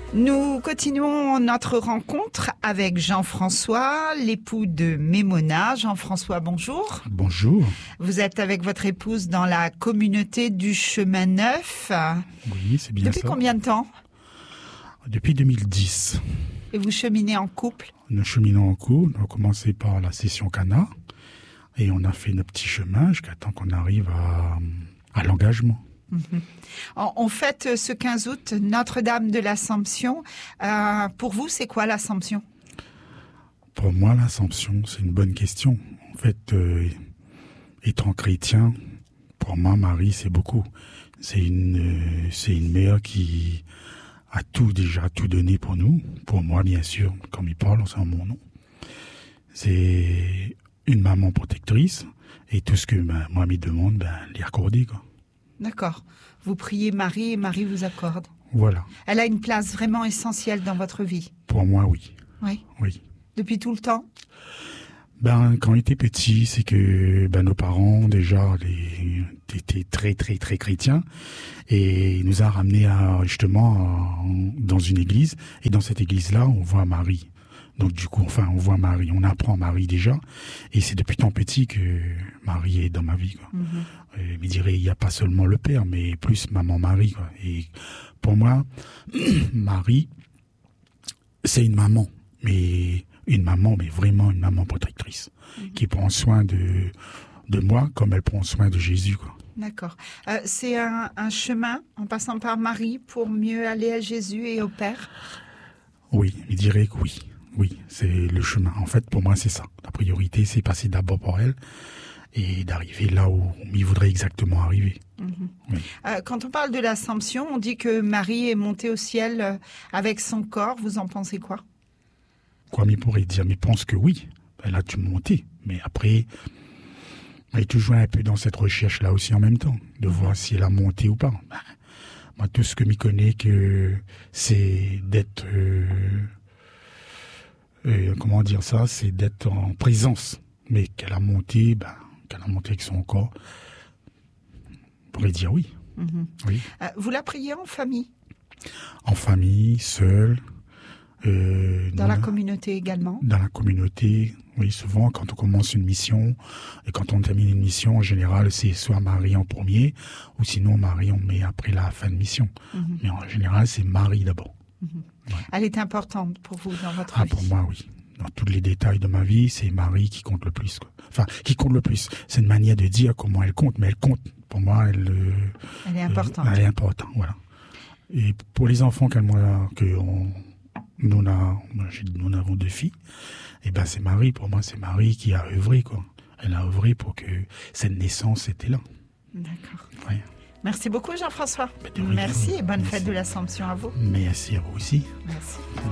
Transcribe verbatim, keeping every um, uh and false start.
Nous continuons notre rencontre avec Jean-François, l'époux de Mémona. Jean-François, bonjour. Bonjour. Vous êtes avec votre épouse dans la communauté du Chemin Neuf. Oui, c'est bien ça. Depuis combien de temps? Depuis deux mille dix. Et vous cheminez en couple? Nous cheminons en couple. On a commencé par la session Cana et on a fait notre petit chemin jusqu'à temps qu'on arrive à, à l'engagement. Mmh. On fête ce quinze août Notre-Dame de l'Assomption. Euh, pour vous, c'est quoi l'Assomption? Pour moi, l'Assomption, c'est une bonne question. En fait, euh, étant chrétien, pour moi, Marie, c'est beaucoup. C'est une, euh, c'est une mère qui a tout déjà tout donné pour nous. Pour moi, bien sûr, comme il parle, c'est en mon nom. C'est une maman protectrice et tout ce que ben, moi me demande, ben, lui accorder, quoi. D'accord. Vous priez Marie et Marie vous accorde. Voilà. Elle a une place vraiment essentielle dans votre vie. Pour moi, oui. Oui. Oui. Depuis tout le temps? Ben, quand on était petit, c'est que ben, nos parents, déjà, les, étaient très, très, très chrétiens. Et ils nous a ramenés à, justement à, dans une église. Et dans cette église-là, on voit Marie. Donc du coup, enfin, on voit Marie, on apprend Marie déjà, et c'est depuis tant petit que Marie est dans ma vie, quoi. Mm-hmm. Et, je dirais, il n'y a pas seulement le père, mais plus maman Marie, quoi. Et pour moi, Marie, c'est une maman, mais une maman, mais vraiment une maman protectrice, mm-hmm. qui prend soin de de moi comme elle prend soin de Jésus, quoi. D'accord. Euh, c'est un, un chemin en passant par Marie pour mieux aller à Jésus et au Père. Oui, je dirais que oui. Oui, c'est le chemin. En fait, pour moi, c'est ça. La priorité, c'est passer d'abord par elle et d'arriver là où il voudrait exactement arriver. Mmh. Oui. Euh, quand on parle de l'Assomption, on dit que Marie est montée au ciel euh, avec son corps. Vous en pensez quoi? Quoi, mais pourrait dire, mais pense que oui. Elle a dû monter. Mais après, elle est toujours un peu dans cette recherche-là aussi en même temps, de voir si elle a monté ou pas. Ben, moi, tout ce que m'y connaît, que c'est d'être... Euh, Euh, comment dire ça, c'est d'être en présence, mais qu'elle a monté, ben, qu'elle a monté avec son corps, on pourrait dire oui. Mmh. Oui. Euh, vous la priez en famille? En famille, seule. Euh, dans la a, communauté également? Dans la communauté, oui, souvent quand on commence une mission, et quand on termine une mission, en général, c'est soit Marie en premier, ou sinon Marie on met après la fin de mission. Mmh. Mais en général, c'est Marie d'abord. Mmh. Ouais. Elle est importante pour vous dans votre ah, vie? Pour moi, oui. Dans tous les détails de ma vie, c'est Marie qui compte le plus, quoi. Enfin, qui compte le plus. C'est une manière de dire comment elle compte, mais elle compte. Pour moi, elle... Euh, elle est importante. Euh, elle est importante, voilà. Et pour les enfants qu'elle m'a... Que on, nous, a, nous avons deux filles, et ben c'est Marie, pour moi, c'est Marie qui a œuvré, quoi. Elle a œuvré pour que cette naissance était là. D'accord. Ouais. Merci beaucoup, Jean-François. Merci et bonne Merci. fête de l'Assomption à vous. Merci à vous aussi. Merci.